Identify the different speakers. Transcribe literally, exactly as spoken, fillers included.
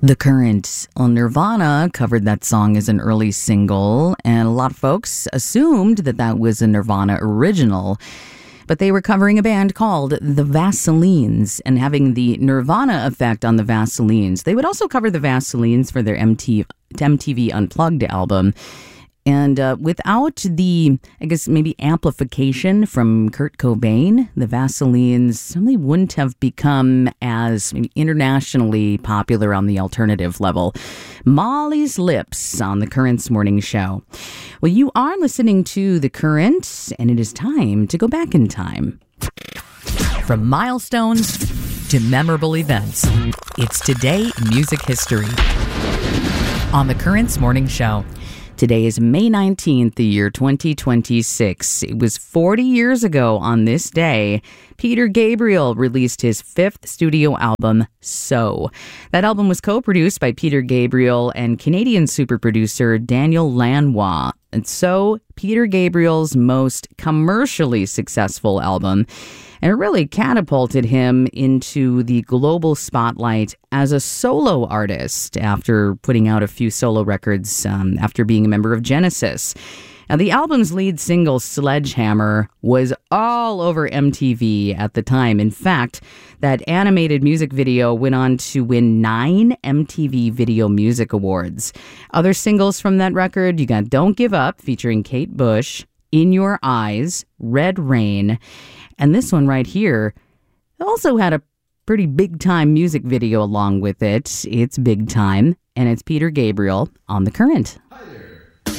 Speaker 1: The Current. Well, Nirvana covered that song as an early single, and a lot of folks assumed that that was a Nirvana original. But they were covering a band called the Vaselines and having the Nirvana effect on the Vaselines. They would also cover the Vaselines for their M T V Unplugged album. And uh, without the, I guess, maybe amplification from Kurt Cobain, the Vaselines really wouldn't have become as maybe internationally popular on the alternative level. Molly's Lips on The Current's morning show. Well, you are listening to The Current, and it is time to go back in time. From milestones to memorable events, it's Today in Music History on The Current's morning show. Today is May nineteenth, the year twenty twenty-six. It was forty years ago on this day, Peter Gabriel released his fifth studio album, So. That album was co-produced by Peter Gabriel and Canadian super producer Daniel Lanois. And So, Peter Gabriel's most commercially successful album, and it really catapulted him into the global spotlight as a solo artist after putting out a few solo records um, after being a member of Genesis. Now, the album's lead single, Sledgehammer, was all over M T V at the time. In fact, that animated music video went on to win nine M T V Video Music Awards. Other singles from that record, you got Don't Give Up, featuring Kate Bush, In Your Eyes, Red Rain, and this one right here also had a pretty big-time music video along with it. It's Big Time, and it's Peter Gabriel on The Current.